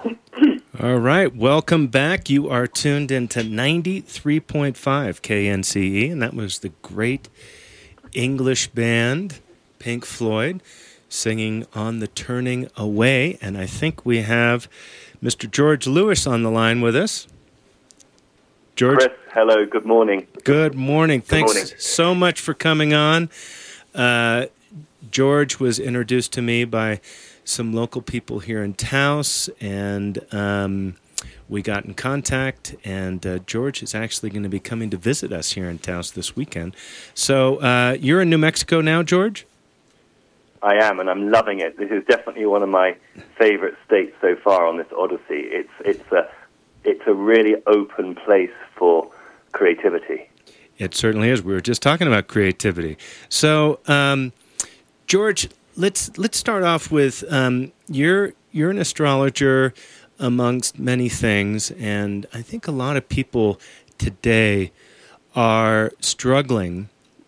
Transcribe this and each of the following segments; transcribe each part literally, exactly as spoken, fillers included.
All right, welcome back. You are tuned into ninety-three point five K N C E, and that was the great English band, Pink Floyd, singing On the Turning Away. And I think we have Mister George Lewis on the line with us. George? Chris, hello, good morning. Good morning. Good Thanks morning. so much for coming on. Uh, George was introduced to me by some local people here in Taos, and um, we got in contact, and uh, George is actually going to be coming to visit us here in Taos this weekend. So uh, you're in New Mexico now, George? I am, and I'm loving it. This is definitely one of my favorite states so far on this odyssey. It's it's a it's a really open place for creativity. It certainly is. We were just talking about creativity. So, um, George, let's let's start off with um, you're you're an astrologer amongst many things, and I think a lot of people today are struggling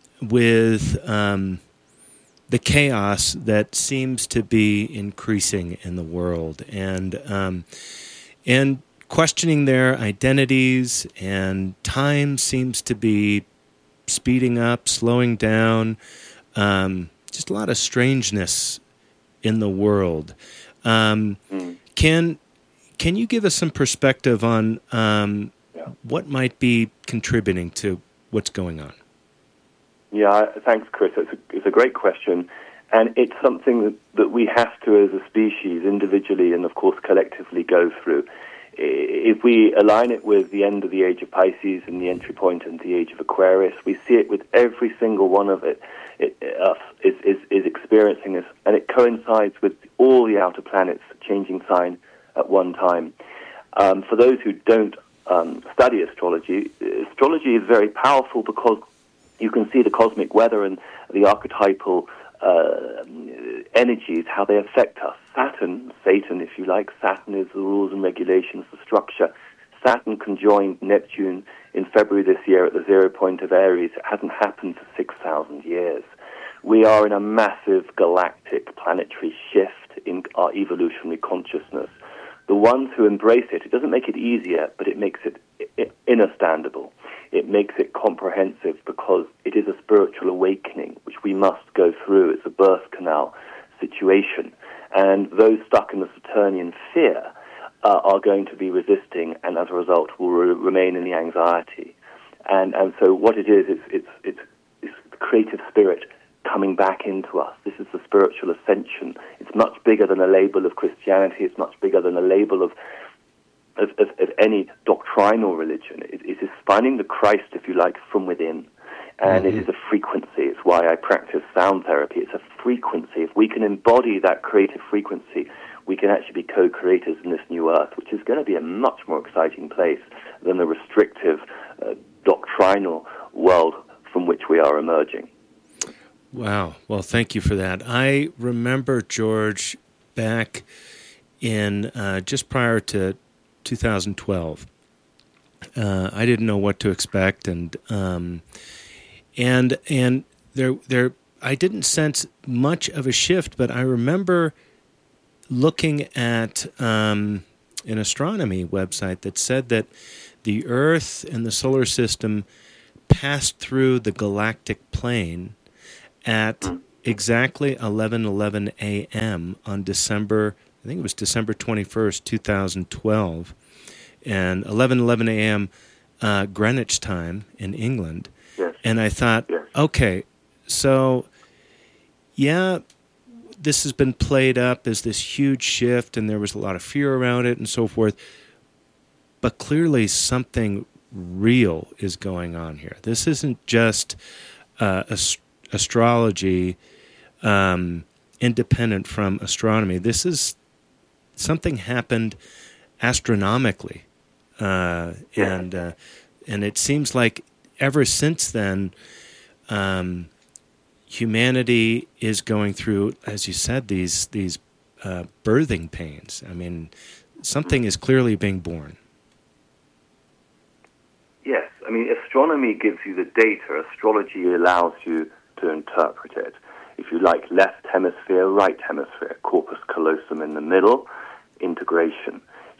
with um, the chaos that seems to be increasing in the world, and um, and questioning their identities, and time seems to be speeding up, slowing down. Um, just a lot of strangeness in the world. Um, Mm. Can can you give us some perspective on um, Yeah. what might be contributing to what's going on? Yeah, thanks, Chris. It's a, it's a great question, and it's something that, that we have to, as a species, individually and, of course, collectively go through. If we align it with the end of the age of Pisces and the entry point into the age of Aquarius, we see it with every single one of it. It, us is, is, is experiencing this, and it coincides with all the outer planets changing sign at one time. Um, for those who don't um, study astrology, astrology is very powerful because you can see the cosmic weather and the archetypal uh, energies, how they affect us. Saturn, Satan, if you like, Saturn is the rules and regulations, the structure. Saturn conjoined Neptune in February this year at the zero point of Aries. It hasn't happened for six thousand years. We are in a massive galactic planetary shift in our evolutionary consciousness. The ones who embrace it, it doesn't make it easier, but it makes it understandable. It makes it comprehensive because it is a spiritual awakening, which we must go through. It's a birth canal situation. And those stuck in the Saturnian fear uh, are going to be resisting, and as a result will re- remain in the anxiety. And and so what it is, it's, it's, it's, it's the creative spirit coming back into us. This is the spiritual ascension. It's much bigger than a label of Christianity. It's much bigger than a label of of, of, of any doctrinal religion. It, it is finding the Christ, if you like, from within. And mm-hmm. It is a frequency. It's why I practice sound therapy. It's a frequency. If we can embody that creative frequency, we can actually be co-creators in this new earth, which is going to be a much more exciting place than the restrictive uh, doctrinal world from which we are emerging. Wow. Well, thank you for that. I remember, George, back in uh, just prior to two thousand twelve, uh, I didn't know what to expect, and um, and and there there I didn't sense much of a shift, but I remember looking at um, an astronomy website that said that the Earth and the solar system passed through the galactic plane at exactly eleven eleven a.m. on December, I think it was December twenty-first, twenty twelve, and eleven eleven a.m. Uh, Greenwich time in England. Yes. And I thought, yes. okay, so, yeah, this has been played up as this huge shift, and there was a lot of fear around it and so forth, but clearly something real is going on here. This isn't just uh, a astrology um, independent from astronomy. This is something happened astronomically, uh, and uh, and it seems like ever since then, um, humanity is going through, as you said, these these uh, birthing pains. I mean, something is clearly being born. Yes, I mean, astronomy gives you the data. Astrology allows you to interpret it. If you like, left hemisphere, right hemisphere, corpus callosum in the middle, integration.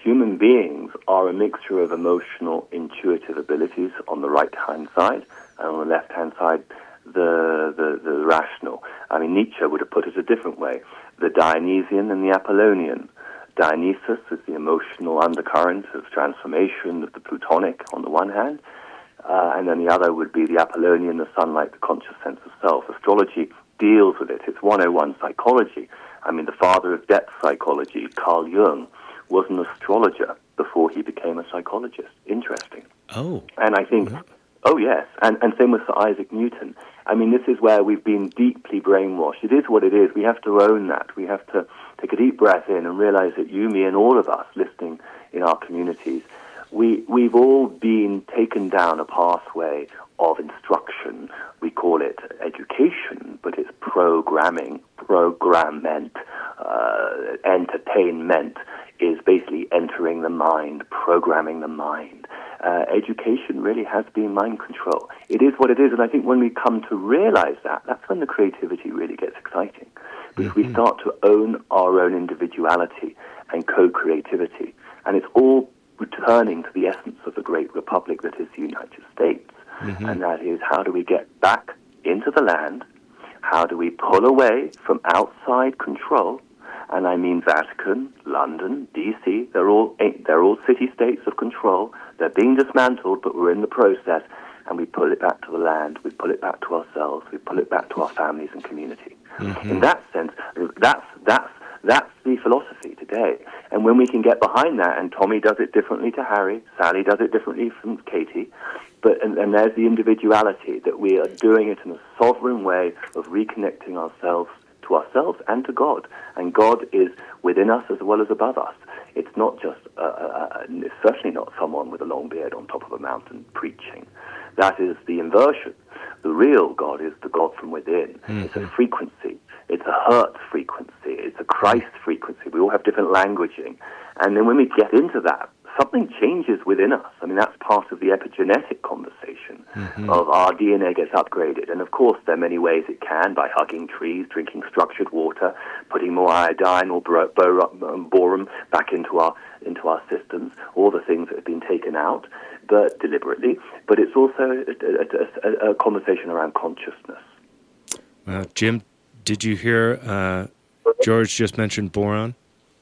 human beings are a mixture of emotional, intuitive abilities on the right-hand side, and on the left-hand side, the, the, the rational. I mean, Nietzsche would have put it a different way. The Dionysian and the Apollonian. Dionysus is the emotional undercurrent of transformation of the Plutonic on the one hand, uh, and then the other would be the Apollonian, the sunlight, the conscious sense of self. Astrology deals with it. It's one oh one psychology. I mean, the father of depth psychology, Carl Jung, was an astrologer before he became a psychologist. Interesting. Oh. And I think, oh yes, and, and same with Sir Isaac Newton. I mean, this is where we've been deeply brainwashed. It is what it is. We have to own that. We have to take a deep breath in and realize that you, me, and all of us listening in our communities, we, we've all been taken down a pathway of instruction. We call it education, but it's programming, programment, uh, entertainment is basically entering the mind, programming the mind. Uh, education really has been mind control. It is what it is, and I think when we come to realize that, that's when the creativity really gets exciting, because mm-hmm. we start to own our own individuality and co-creativity, and it's all returning to the essence of the great republic that is the United States, mm-hmm. and that is, how do we get back into the land? How do we pull away from outside control? And I mean Vatican, London, D C, they're all they're all city-states of control. They're being dismantled, but we're in the process, and we pull it back to the land, we pull it back to ourselves, we pull it back to our families and community. Mm-hmm. In that sense, that's that's that's the philosophy today. And when we can get behind that, and Tommy does it differently to Harry, Sally does it differently from Katie, but and, and there's the individuality that we are doing it in a sovereign way of reconnecting ourselves to ourselves and to God. And God is within us as well as above us. It's not just, uh, uh, it's certainly not someone with a long beard on top of a mountain preaching. That is the inversion. The real God is the God from within. Mm-hmm. It's a frequency. It's a Hertz frequency. It's a Christ frequency. We all have different languaging. And then when we get into that, something changes within us. I mean, that's part of the epigenetic conversation mm-hmm. of our D N A gets upgraded. And of course, there are many ways it can, by hugging trees, drinking structured water, putting more iodine or bor- bor- boron back into our into our systems, all the things that have been taken out, but deliberately. But it's also a, a, a conversation around consciousness. Uh, Jim, did you hear uh, George just mentioned boron?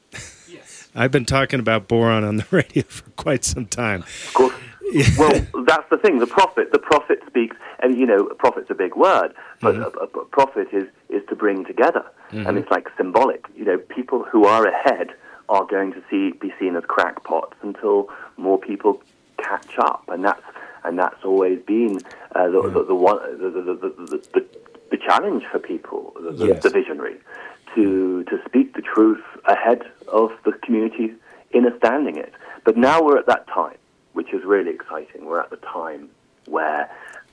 I've been talking about boron on the radio for quite some time. Of course. Well, that's the thing. The prophet, the prophet speaks, and you know, a prophet's a big word, but mm-hmm. a, a prophet is, is to bring together, mm-hmm. and it's like symbolic. You know, people who are ahead are going to see be seen as crackpots until more people catch up, and that's and that's always been uh, the, yeah. the, the one the the, the, the, the the challenge for people, the, yes. the visionary. To, to speak the truth ahead of the community in understanding it. But now we're at that time, which is really exciting. We're at the time where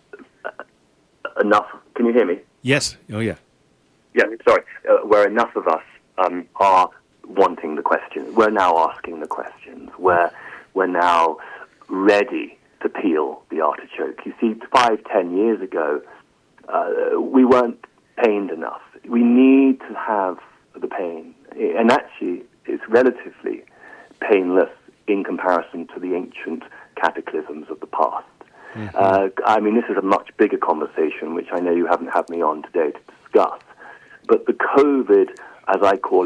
enough... Can you hear me? Yes. Oh, yeah. Yeah, sorry. Uh, where enough of us um, are wanting the questions. We're now asking the questions. We're, we're now ready to peel the artichoke. You see, five, ten years ago, uh, we weren't pained enough. We need to have the pain. And actually, it's relatively painless in comparison to the ancient cataclysms of the past. Mm-hmm. Uh, I mean, this is a much bigger conversation, which I know you haven't had me on today to discuss. But the COVID, as I call it,